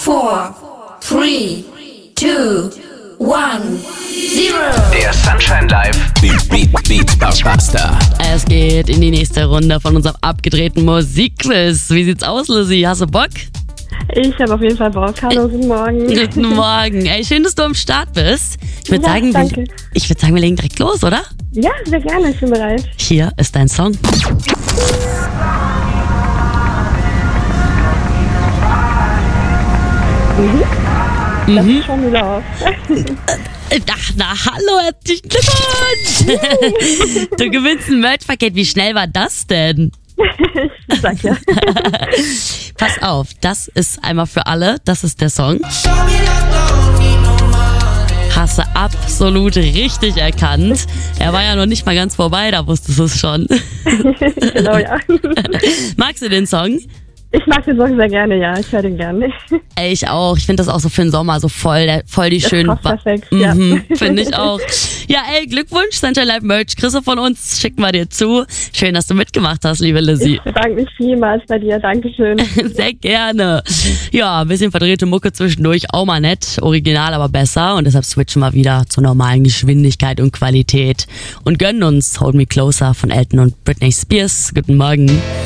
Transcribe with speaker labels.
Speaker 1: 4, 3, 2, 1, 0.
Speaker 2: Der Sunshine Live Beat Buster.
Speaker 3: Es geht in die nächste Runde von unserem abgedrehten Musikquiz. Wie sieht's aus, Lizzie? Hast du Bock?
Speaker 4: Ich habe auf jeden Fall Bock. Hallo, guten Morgen.
Speaker 3: Guten Morgen. Ey, schön, dass du am Start bist. Ich würde sagen,
Speaker 4: danke.
Speaker 3: wir legen direkt los, oder?
Speaker 4: Ja, sehr gerne. Ich bin bereit.
Speaker 3: Hier ist dein Song.
Speaker 4: Das ist schon wieder auf.
Speaker 3: Ach, na hallo, herzlichen Glückwunsch! Du gewinnst ein Merch-Paket. Wie schnell war das denn?
Speaker 4: Ich sag ja.
Speaker 3: Pass auf, das ist einmal für alle. Das ist der Song. Hast du absolut richtig erkannt. Er war ja noch nicht mal ganz vorbei, da wusstest du es schon.
Speaker 4: Genau, ja.
Speaker 3: Magst du den Song?
Speaker 4: Ich mag den Song sehr gerne, ja. Ich höre den gerne.
Speaker 3: Ey, ich auch. Ich finde das auch so für den Sommer so voll die schönen...
Speaker 4: passt perfekt, ja.
Speaker 3: Finde ich auch. Ja, ey, Glückwunsch, Sunshine Live Merch. Kriegst du von uns, schicken wir dir zu. Schön, dass du mitgemacht hast, liebe Lizzie.
Speaker 4: Ich bedanke mich vielmals bei dir. Dankeschön.
Speaker 3: Sehr gerne. Ja, ein bisschen verdrehte Mucke zwischendurch, auch mal nett. Original, aber besser. Und deshalb switchen wir wieder zur normalen Geschwindigkeit und Qualität. Und gönnen uns Hold Me Closer von Elton und Britney Spears. Guten Morgen.